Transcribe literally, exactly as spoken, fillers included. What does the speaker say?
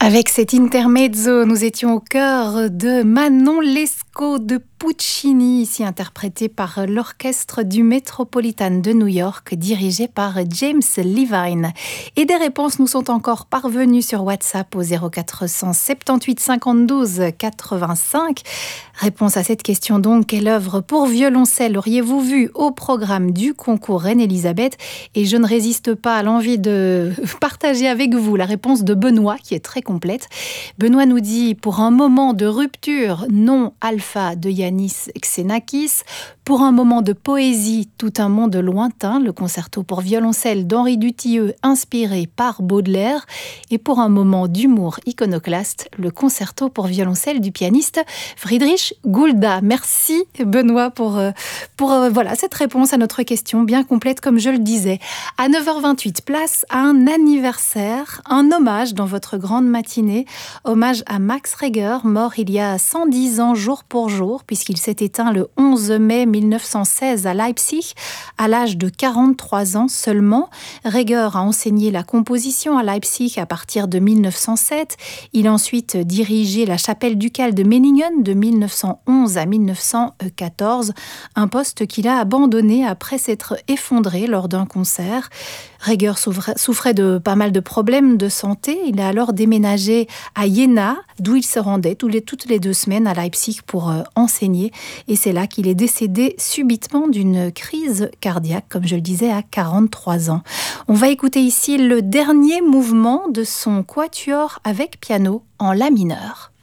Avec cet intermezzo, nous étions au cœur de Manon Lescaut de Puccini, ici interprété par l'orchestre du Metropolitan de New York, dirigé par James Levine. Et des réponses nous sont encore parvenues sur WhatsApp au zéro quatre cent soixante-dix-huit cinquante-douze quatre-vingt-cinq. Réponse à cette question donc, quelle œuvre pour violoncelle auriez-vous vu au programme du concours Reine-Élisabeth? Et je ne résiste pas à l'envie de partager avec vous la réponse de Benoît, qui est très complète. Benoît nous dit, pour un moment de rupture, non Alpha de Yanis Xenakis, pour un moment de poésie, tout un monde lointain, le concerto pour violoncelle d'Henri Dutilleux, inspiré par Baudelaire, et pour un moment d'humour iconoclaste, le concerto pour violoncelle du pianiste Friedrich Gulda. Merci Benoît pour, pour euh, voilà, cette réponse à notre question bien complète, comme je le disais. À neuf heures vingt-huit, place à un anniversaire, un hommage dans votre grande matinée, hommage à Max Reger, mort il y a cent dix ans jour pour jour, puisqu'il s'est éteint le onze mai mille neuf cent seize à Leipzig, à l'âge de quarante-trois ans seulement. Reger a enseigné la composition à Leipzig à partir de mille neuf cent sept. Il a ensuite dirigé la chapelle ducale de Meiningen de mille neuf cent onze à mille neuf cent quatorze, un poste qu'il a abandonné après s'être effondré lors d'un concert. Reger souffrait de pas mal de problèmes de santé. Il a alors déménagé à Jena, d'où il se rendait toutes les, toutes les deux semaines à Leipzig pour euh, enseigner. Et c'est là qu'il est décédé subitement d'une crise cardiaque, comme je le disais, à quarante-trois ans. On va écouter ici le dernier mouvement de son quatuor avec piano en la mineur.